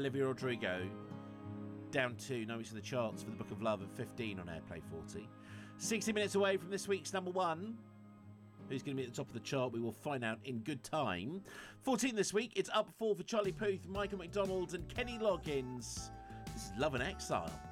Olivia Rodrigo, down to No Weeks in the Charts for The Book of Love at 15 on Airplay 40. 60 minutes away from this week's number one. Who's going to be at the top of the chart? We will find out in good time. 14 this week, it's up 4 for Charlie Puth, Michael McDonald and Kenny Loggins. This is Love and Exile.